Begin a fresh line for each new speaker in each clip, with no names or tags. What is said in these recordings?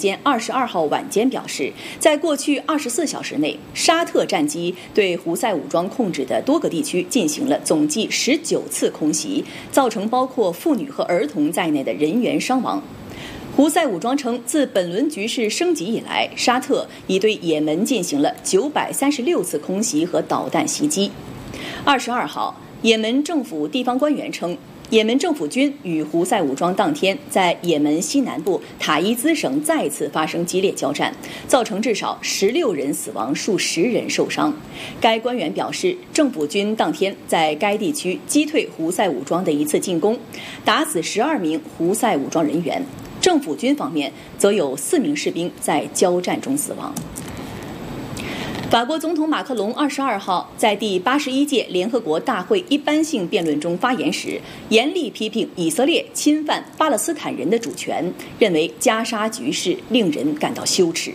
间22号晚间表示，在过去24小时内，沙特战机对胡塞武装控制的多个地区进行了总计19次空袭，造成包括妇女和儿童在内的人员伤亡。胡塞武装称，自本轮局势升级以来，沙特已对也门进行了936次空袭和导弹袭击。22号，也门政府地方官员称，也门政府军与胡塞武装当天在也门西南部塔伊兹省再次发生激烈交战，造成至少16人死亡，数十人受伤。该官员表示，政府军当天在该地区击退胡塞武装的一次进攻，打死12名胡塞武装人员。政府军方面则有4名士兵在交战中死亡。法国总统马克龙22号在第81届联合国大会一般性辩论中发言时，严厉批评以色列侵犯巴勒斯坦人的主权，认为加沙局势令人感到羞耻。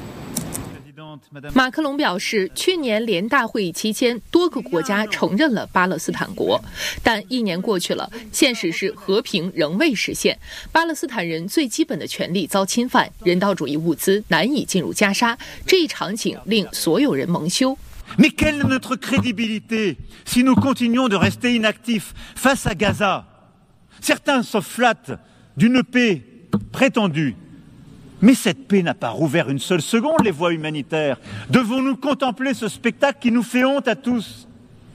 马克龙表示，去年联大会议期间，多个国家承认了巴勒斯坦国，但1年过去了，现实是和平仍未实现，巴勒斯坦人最基本的权利遭侵犯，人道主义物资难以进入加沙，这一场景令所有人蒙羞。
Mais quelle est notre crédibilité si nous continuons de rester inactifs face à Gaza? Certains se flattent d'une paix prétendue.Mais cette paix n'a pas rouvert une seule seconde les voies humanitaires. Devons-nous contempler ce spectacle qui nous fait honte à tous?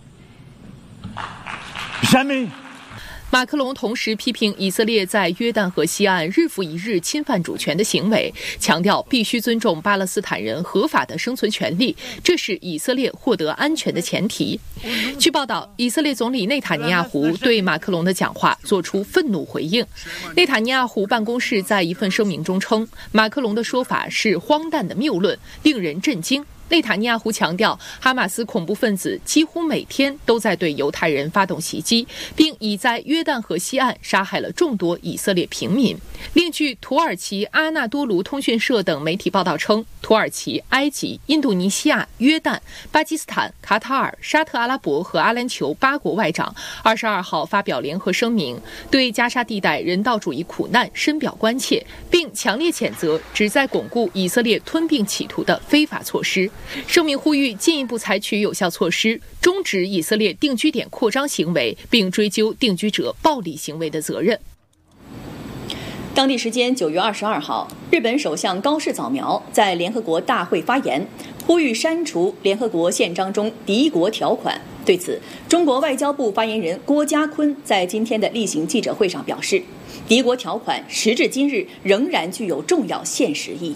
Jamais.
马克龙同时批评以色列在约旦河西岸日复一日侵犯主权的行为，强调必须尊重巴勒斯坦人合法的生存权利，这是以色列获得安全的前提。据报道，以色列总理内塔尼亚胡对马克龙的讲话作出愤怒回应。内塔尼亚胡办公室在一份声明中称，马克龙的说法是荒诞的谬论，令人震惊。内塔尼亚胡强调，哈马斯恐怖分子几乎每天都在对犹太人发动袭击，并已在约旦河西岸杀害了众多以色列平民。另据土耳其阿纳多卢通讯社等媒体报道称，土耳其、埃及、印度尼西亚、约旦、巴基斯坦、卡塔尔、沙特阿拉伯和阿联酋8国外长22号发表联合声明，对加沙地带人道主义苦难深表关切，并强烈谴责旨在巩固以色列吞并企图的非法措施。声明呼吁进一步采取有效措施，终止以色列定居点扩张行为，并追究定居者暴力行为的责任。
当地时间9月22号，日本首相高市早苗在联合国大会发言，呼吁删除联合国宪章中敌国条款。对此，中国外交部发言人郭家坤在今天的例行记者会上表示，敌国条款时至今日仍然具有重要现实意义。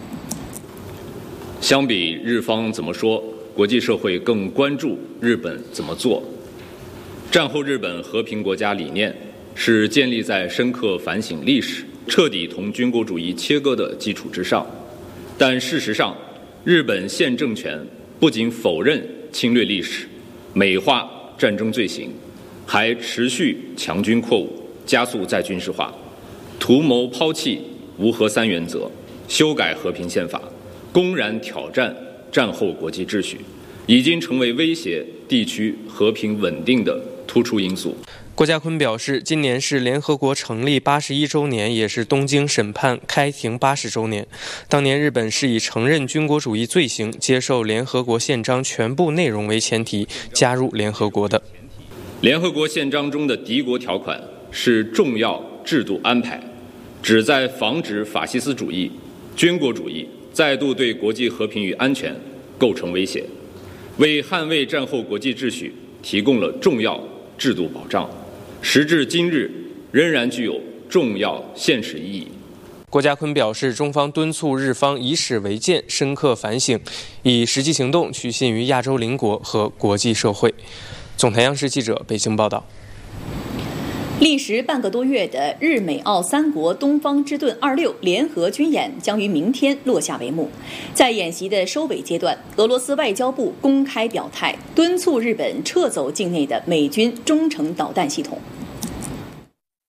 相比日方怎么说，国际社会更关注日本怎么做。战后日本和平国家理念是建立在深刻反省历史、彻底同军国主义切割的基础之上，但事实上，日本现政权不仅否认侵略历史、美化战争罪行，还持续强军扩武，加速再军事化，图谋抛弃无核3原则，修改和平宪法，公然挑战战后国际秩序，已经成为威胁地区和平稳定的突出因素。
郭家坤表示，今年是联合国成立81周年，也是东京审判开庭80周年。当年日本是以承认军国主义罪行、接受联合国宪章全部内容为前提加入联合国的。
联合国宪章中的敌国条款是重要制度安排，旨在防止法西斯主义、军国主义再度对国际和平与安全构成威胁，为捍卫战后国际秩序提供了重要制度保障，时至今日仍然具有重要现实意义。
郭家坤表示，中方敦促日方以史为鉴，深刻反省，以实际行动取信于亚洲邻国和国际社会。总台央视记者北京报道。
历时半个多月的日美澳3国东方之盾26联合军演将于明天落下帷幕。在演习的收尾阶段，俄罗斯外交部公开表态，敦促日本撤走境内的美军中程导弹系统。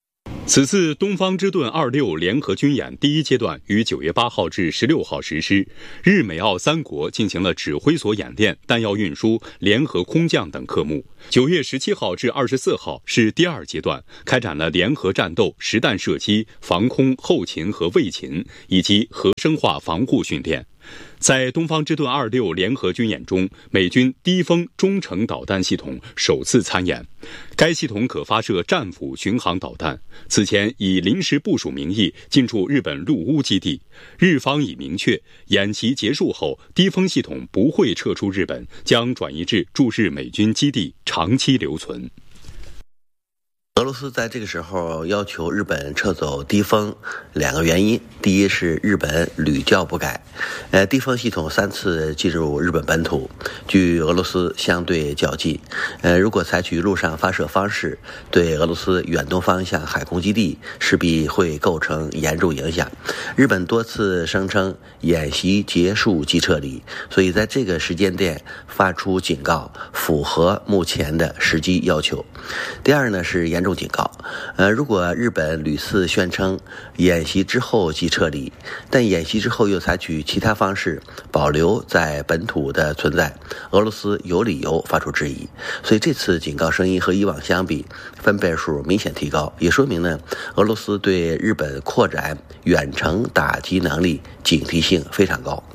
此次东方之盾26联合军演第一阶段于9月8号至16号实施，日美澳3国进行了指挥所演练、弹药运输、联合空降等科目。9月17号至24号是第2阶段，开展了联合战斗、实弹射击、防空、后勤和卫勤以及核生化防护训练。在东方之盾26联合军演中，美军低风中程导弹系统首次参演。该系统可发射战斧巡航导弹，此前以临时部署名义进驻日本陆屋基地。日方已明确，演习结束后，低风系统不会撤出日本，将转移至驻日美军基地长期留存。
俄罗斯在这个时候要求日本撤走低风，2个原因。第一是日本屡教不改，低风系统3次进入日本本土，距俄罗斯相对较近。如果采取陆上发射方式，对俄罗斯远东方向海空基地势必会构成严重影响。日本多次声称演习结束即撤离，所以在这个时间点发出警告，符合目前的时机要求。第二呢是严重警告，如果日本屡次宣称演习之后即撤离，但演习之后又采取其他方式保留在本土的存在，俄罗斯有理由发出质疑。所以这次警告声音和以往相比，分贝数明显提高，也说明呢，俄罗斯对日本扩展远程打击能力警惕性非常高。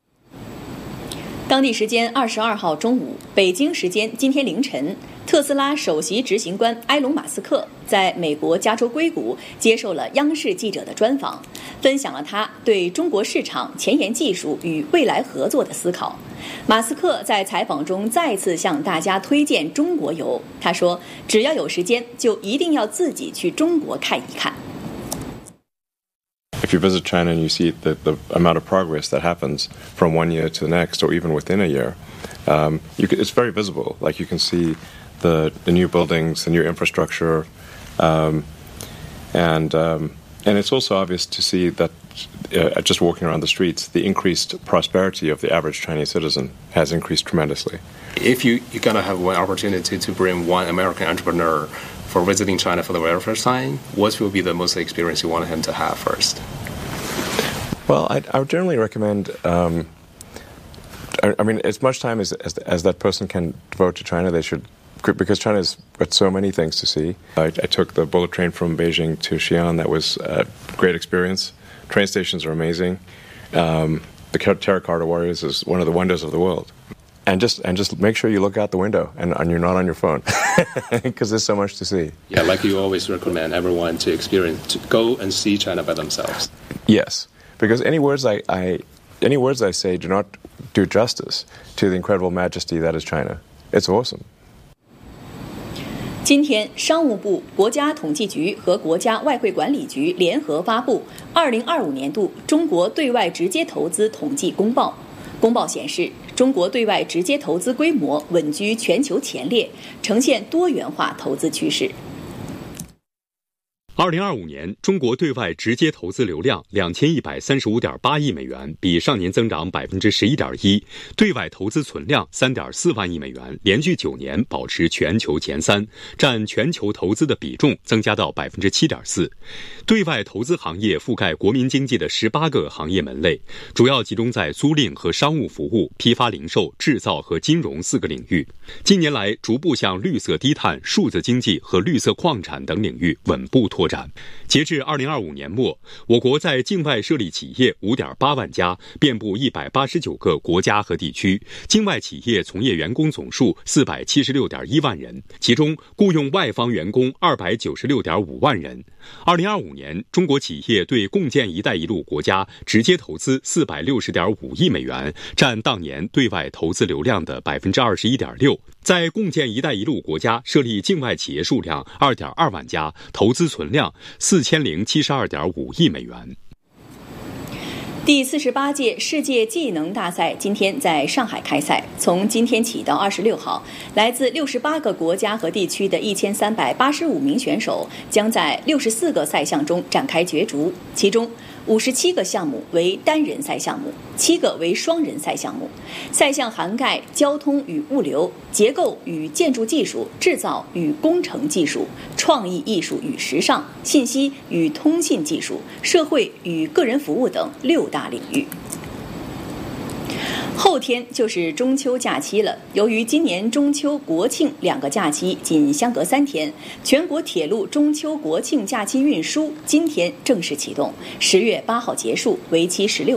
当地时间22号中午，北京时间今天凌晨，特斯拉首席执行官埃隆·马斯克在美国加州硅谷接受了央视记者的专访，分享了他对中国市场、前沿技术与未来合作的思考。马斯克在采访中再次向大家推荐中国游，他说：“只要有时间，就一定要自己去中国看一看。”
If you visit China and you see the amount of progress that happens from one year to the next, or even within a year, it's very visible. Like you can see the new buildings, the new infrastructure, and it's also obvious to see that just walking around the streets, the increased prosperity of the average Chinese citizen has increased tremendously.
If you're going to have one opportunity to bring one American entrepreneur for visiting China for the very first time, what will be the most experience you want him to have first?
Well, I would generally recommend, I mean, as much time as that person can devote to China, they should, because China's got so many things to see. I took the bullet train from Beijing to Xi'an. That was a great experience. Train stations are amazing. The Terracotta Warriors is one of the wonders of the world. And just make sure you look out the window and you're not on your phone, because there's so much to see.
Yeah, like you always recommend everyone to go and see China by themselves.
Yes, because any words I say do not do justice to the incredible majesty that is China. It's awesome.
今天，商务部、国家统计局和国家外汇管理局联合发布2025年度中国对外直接投资统计公报。公报显示，中国对外直接投资规模稳居全球前列，呈现多元化投资趋势。
2025年，中国对外直接投资流量2135.8亿美元，比上年增长11.1%；对外投资存量3.4万亿美元，连续9年保持全球前3，占全球投资的比重增加到7.4%。对外投资行业覆盖国民经济的18个行业门类，主要集中在租赁和商务服务、批发零售、制造和金融4个领域。近年来，逐步向绿色低碳、数字经济和绿色矿产等领域稳步拓展。截至2025年末，我国在境外设立企业5.8万家，遍布189个国家和地区，境外企业从业员工总数476.1万人，其中雇用外方员工296.5万人。2025年，中国企业对共建“一带一路”国家直接投资460.5亿美元，占当年对外投资流量的21.6%。在共建“一带一路”国家设立境外企业数量2.2万家，投资存量4072.5亿美元。
第48届世界技能大赛今天在上海开赛，从今天起到26号，来自68个国家和地区的1385名选手将在64个赛项中展开角逐，其中 57个项目为单人赛项目，7个为双人赛项目。赛项涵盖交通与物流、结构与建筑技术、制造与工程技术、创意艺术与时尚、信息与通信技术、社会与个人服务等6大领域。后天就是中秋假期了。由于今年中秋、国庆2个假期仅相隔3天，全国铁路中秋国庆假期运输今天正式启动，10月8号结束，为期16